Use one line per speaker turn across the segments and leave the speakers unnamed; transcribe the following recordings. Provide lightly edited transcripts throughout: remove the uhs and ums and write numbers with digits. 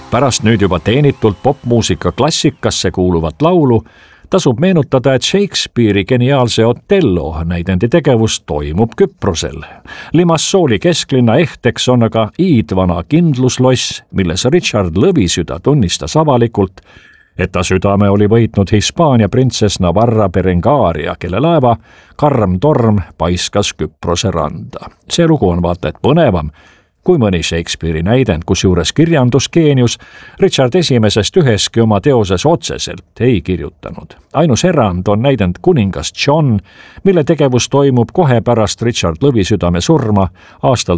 Pärast nüüd juba teenitult popmuusika klassikasse kuuluvat laulu tasub meenutada, et Shakespeare'i geniaalse Othello näidendi tegevus toimub Küprosel. Limassooli kesklinna ehteks on aga iidvana kindlusloss, milles Richard Lõvisüda tunnistas avalikult, et ta südame oli võitnud Hispaania printsess Navarra Berengaria, kelle laeva karm torm paiskas Küprose randa. See lugu on vaata et põnevam kui mõni Shakespeare'i näidend, kusjuures kirjandusgeenius Richard Esimesest üheski oma teoses otseselt ei kirjutanud. Ainus erand on näidend Kuningas John, mille tegevus toimub kohe pärast Richard Lõvisüdame surma aastal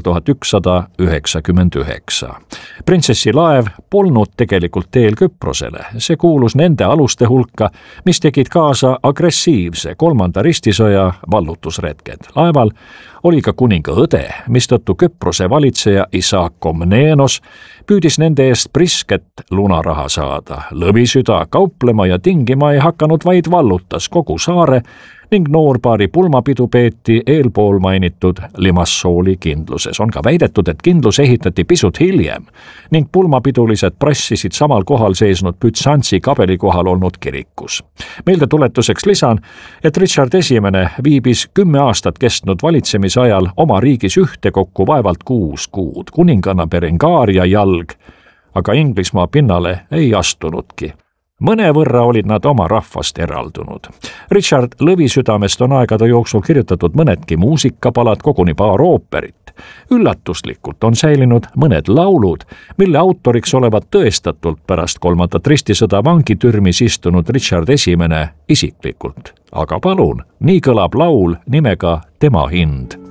1199. Printsessi laev polnud tegelikult teel Küprosele. See kuulus nende aluste hulka, mis tegid kaasa agressiivse 3. ristisõja vallutusretked. Laeval oli ka kuninga õde, mistõttu Küprose valitseja isa Komnenos püüdis nende eest prisket lunaraha saada. Lõvisüda kauplema ja tingima ei hakanud, vaid vallutas kogu saare ning noorpaari pulmapidu peeti eelpool mainitud Limassooli kindluses. On ka väidetud, et kindlus ehitati pisut hiljem ning pulmapidulised prassisid samal kohal seisnud Bütsantsi kabeli kohal olnud kirikus. Meeldetuletuseks lisan, et Richard Esimene viibis 10 aastat kestnud valitsemise ajal oma riigis ühtekokku vaevalt 6 kuud. Kuninganna Berengaria jalg aga Inglismaa pinnale ei astunudki. Mõnevõrra olid nad oma rahvast eraldunud. Richard Lõvisüdamest on aegade jooksul kirjutatud mõnedki muusikapalad, koguni paar ooperit. Üllatuslikult on säilinud mõned laulud, mille autoriks olevat tõestatult pärast 3. ristisõda vangitürmis istunud Richard Esimene isiklikult. Aga palun, nii kõlab laul nimega Tema hind.